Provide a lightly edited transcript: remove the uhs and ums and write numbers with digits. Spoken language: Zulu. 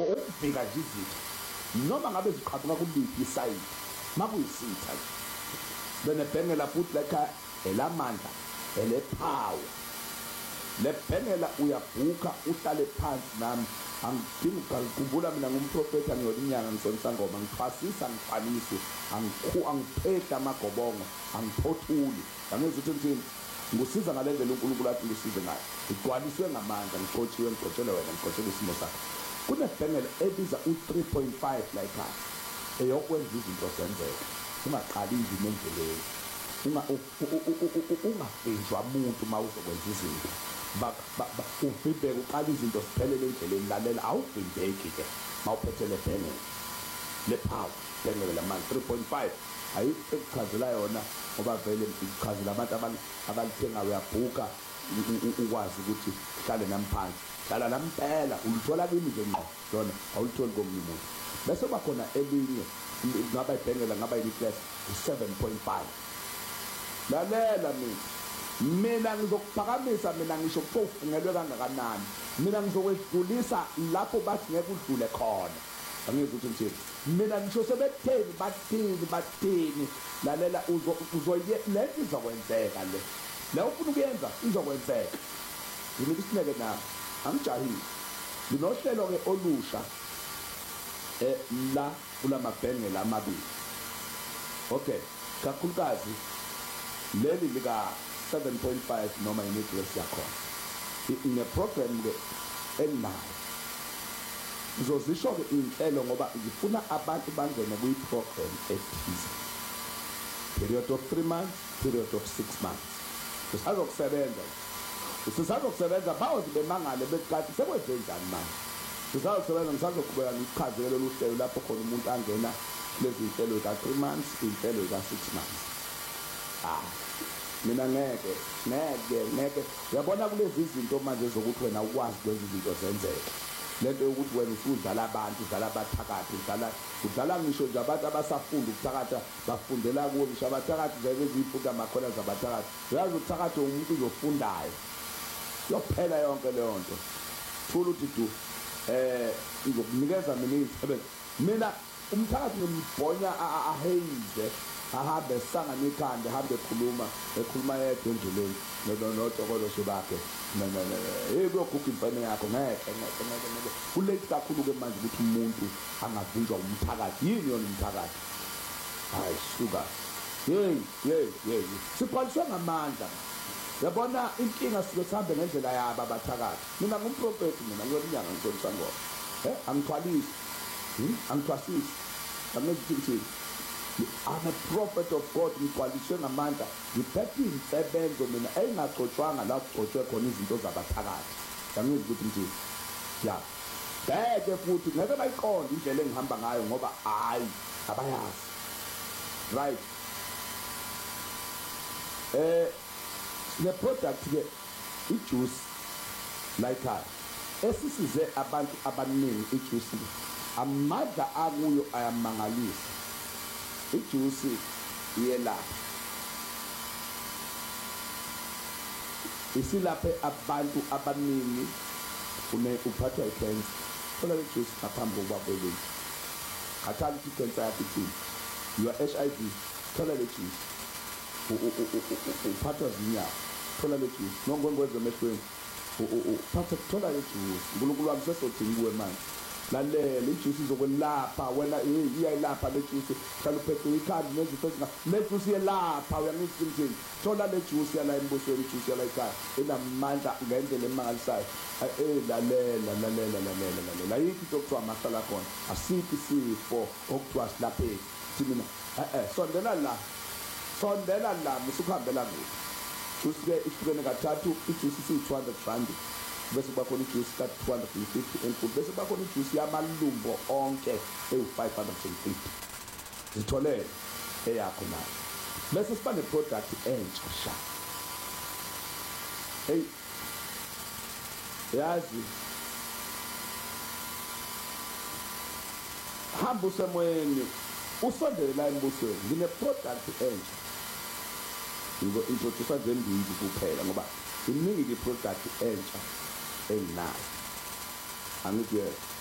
okubheka nje izitha noma ngabe ziqhamuka kuliphi isayidi makuyisitha benebhengela futhi lekha elamandla elepower lebhengela uyabhuka uhlale phansi nami angidingi ukukhumbula mina ngumprofeti angiyolinyanga ngisonisa ngoma ngiphasisa ngiphanisi angiphehla amagobongo angiphothuli angizwe ukuthi ngithini ngusiza ngale ndlela uNkulunkulu athi ngisize ngayo igcwaliswe ngamandla ngiqotshiwe ngiqotshelwe wena ngiqotshelwe isimo sakho kunebhengela ebiza u3.5 like that eyokwenza izinto zenzeka ungaqali indima endleleni ungavinjwa umuntu mawuzokwenza izinto uvibeke uqala izinto ziphelele endleleni lalela awuvimbeki ke mawuphethe le bhengela le power bhengela lamandla 3.5 ayikuchazela yona ngoba vele ichazela abantu abalithenga uyabhuka ukwazi ukuthi hlale namphansi hlala nampela ulithola kimi nje ngqo lona awulitholi komunye umuntu bese bakhona elinye ngaba ibhengela ngaba yiclass 7.5 lalela mina ngizokuphakamisa mina ngisho kufungelwe kangakanani mina ngizokwedlulisa lapho bathi ngeke udlule khona angizwe ukuthi ngithini mina ngisho sebetheni bathini lalela uzoye lento izokwenzeka la ufuna ukuyenza izokwenzeka yini isineke na angijahile nginohlelo ke olusha la kulamabhengela amabili okay kakhulukazi leli lika 7.5 noma ineclass yakhona ine-program ke enayo ngizozisho ke inhlelo ngoba ngifuna abantu bangene kuyi-program ethize period of 3 months period of 6 months sisazokusebenza bawozi bemangale bekathi sekwenze njani manje sisazokusebenza ngisazoqhubeka ngichazele lolu hlelo lapho khona umuntu angena lezi hlelo ka3 months inhlelo ka6 months mina ngeke uyabona kulezi izinto manje zokuthi wena ukwazi lezi zinto zenzeke lento yokuthi wena usudlala abantu udlala abathakathi udlala ngisho nje abantu abasafunda ukuthakatha bafundela kuwo ngisho abathakathi zeke ezifunda amakhona zabathakathi uyazi ukuthakatha umuntu uzofundayo yophela yonke leyo nto thula uthi du ngizokunikeza mina izisebenzi mina umthakathi ngimbonya ahayize ahambe sangane ikhanda ahambe ekhuluma yedwa endleleni nodokolo shebakhe kuyoguga imfene yakho ngeke kulate kakhulu ke manje ukuthi umuntu angavinjwa umthakathi yini yona umthakathi hayi suka hey siphaliswe ngamandla yabona inkinga sike sihambe ngendlela yabo abathakathi mina ngumprofeti mina ngiyolinyanga ngisonisa ngoma angithwalisi angithwasisi angizithi I'm a prophet of God ngigcwaliswe ngamandla ngiphethe insebenzo mina engagcotshwanga la kugcotshwe khona izinto zabathakathi angizwe ukuthi nje ya beke futhi ngeke bayiqonde indlela engihamba ngayo ngoba hayi abayazi right le product ke ijuice like that esisize abantu abaningi ijuice amandla akuyo ayamangalisa ijuice iyelapha isilaphe abantu abaningi uphathwa icancer thola le juice ngaphambi kokuba kweleni khathala icancer yakho ithini you are HIV thola le juice uphathwa zinyawo thola le juice nongwengweze emehlweni thola le juice uNkulunkulu wami sesodinga kuwe manje lalela ijuice izokwelapha wena iyayilapha le juice hlala uphethe ikhanda nezifo le juice iyelapha uyangizwa thola le juice yala embusweni ijuice yala ekhaya inamandla ngendlela emangalisayo lalela yithi into okuthiwa masala khona asithi sifo okuthiwa silapheki thina sondela la musukuhambela ngaphi juice ke ihlukene kathathu ijuiceisi200 rand bese bakhona ijuice ka250 enkulu bese bakhona ijuice yamalumbo onke ewu550 zitholele eyakho nayo bese siba neproduct entsha sha yazi hamba usemoyeni usondele la embusweni ngine-product entsha ngizo-introduce nje mbili kuphela ngoba iningi i-product entsha enginayo angithi